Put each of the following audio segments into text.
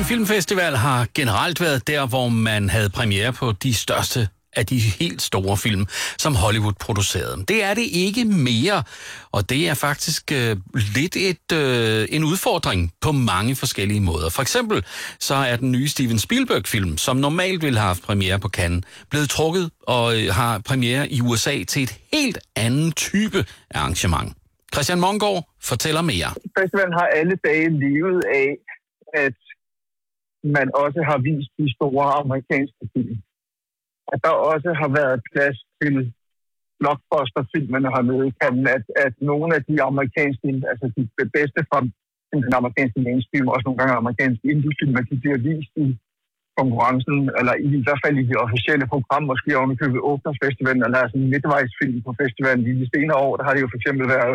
Cannes Filmfestival har generelt været der, hvor man havde premiere på de største af de helt store film, som Hollywood producerede. Det er det ikke mere, og det er faktisk lidt en udfordring på mange forskellige måder. For eksempel så er den nye Steven Spielberg-film, som normalt ville have haft premiere på Cannes, blevet trukket og har premiere i USA til et helt anden type arrangement. Christian Mongård fortæller mere. Festivalen har alle dage levet af, at man også har vist de store amerikanske film. At der også har været plads til blockbuster-filmerne hernede i Cannes, at nogle af de amerikanske, altså de bedste fra den amerikanske mainstream, også nogle gange amerikanske indie-film, de bliver vist i konkurrencen, eller i hvert fald i det officielle program, måske ovenikøbet åbningsfestivalen, eller altså en midtvejsfilm på festivalen i de senere år. Der har det jo for eksempel været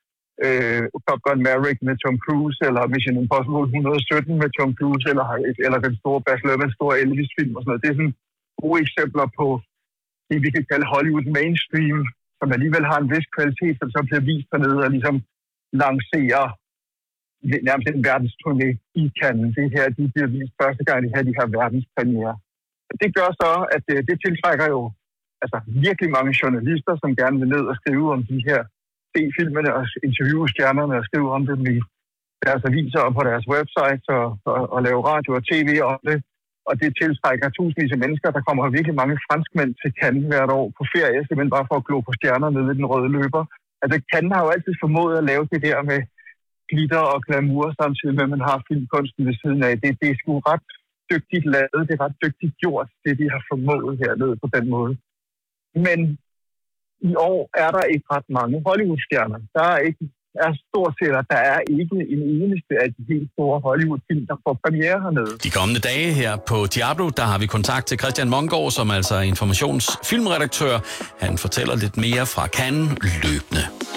Top Gun Maverick med Tom Cruise, eller Mission Impossible 117 med Tom Cruise, eller den store Baz Luhrmann store Elvis-film og sådan noget. Det er sådan gode eksempler på det, vi kan kalde Hollywood mainstream, som alligevel har en vis kvalitet, som så bliver vist dernede og ligesom lancerer nærmest en verdensturné i Cannes. Det her, de bliver vist første gang, de her verdenspremiere. Det gør så, at det tiltrækker jo altså virkelig mange journalister, som gerne vil ned og skrive om de her filmene og interviewe stjernerne og skrive om dem i deres aviser og på deres websites og lave radio og tv om det. Og det tiltrækker tusindvis af mennesker. Der kommer virkelig mange franskmænd til Cannes hvert år på ferie, simpelthen bare for at glo på stjerner nede ved den røde løber. Altså Cannes har jo altid formået at lave det der med glitter og glamour, samtidig med, at man har filmkunsten ved siden af. Det er sgu ret dygtigt lavet, det er ret dygtigt gjort, det de har formået hernede på den måde. Men i år er der ikke ret mange Hollywood-stjerner. Der er stort set, at der er ikke en eneste af de helt store Hollywood-film, der får premiere hernede. De kommende dage her på Diablo, der har vi kontakt til Christian Mongård, som altså er informationsfilmredaktør. Han fortæller lidt mere fra Cannes løbende.